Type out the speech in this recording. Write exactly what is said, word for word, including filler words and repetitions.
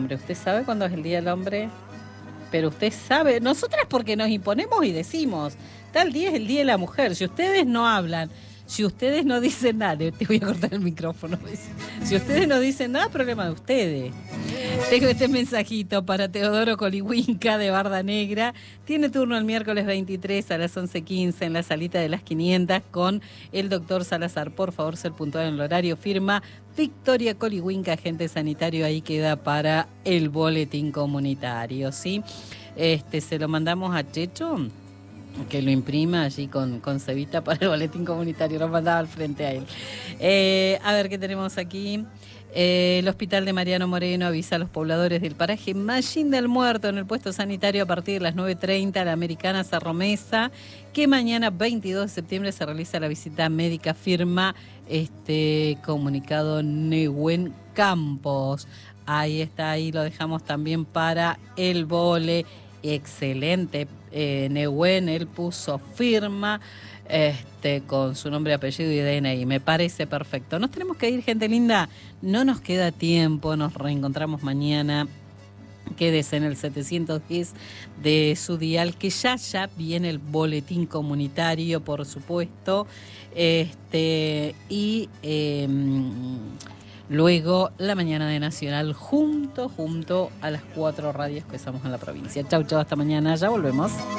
Hombre. ¿Usted sabe cuándo es el Día del Hombre? Pero usted sabe, nosotras porque nos imponemos y decimos, tal día es el Día de la Mujer. Si ustedes no hablan, si ustedes no dicen nada, te voy a cortar el micrófono. Si ustedes no dicen nada, problema de ustedes. Tengo este mensajito para Teodoro Colihuinca de Barda Negra. Tiene turno el miércoles veintitrés a las once quince en la salita de las quinientas con el doctor Salazar. Por favor, ser puntual en el horario. Firma Victoria Colihuinca, agente sanitario. Ahí queda para el boletín comunitario, ¿sí? Este, se lo mandamos a Checho, que lo imprima allí con, con cebita para el boletín comunitario. Lo mandaba al frente a él. Eh, a ver qué tenemos aquí. Eh, el Hospital de Mariano Moreno avisa a los pobladores del paraje Mallín del Muerto en el puesto sanitario a partir de las nueve treinta, la Americana Cerro Mesa, que mañana veintidós de septiembre se realiza la visita médica. Firma este comunicado Nehuen Campos. Ahí está, ahí lo dejamos también para el vole. Excelente, eh, Nehuen, él puso firma este, con su nombre, apellido y D N I. Me parece perfecto. Nos tenemos que ir, gente linda. No nos queda tiempo. Nos reencontramos mañana. Quédese en el setecientos diez de su dial, que ya ya viene el boletín comunitario, por supuesto. Este, y eh, luego la mañana de Nacional, junto, junto a las cuatro radios que estamos en la provincia. Chau, chau, hasta mañana. Ya volvemos.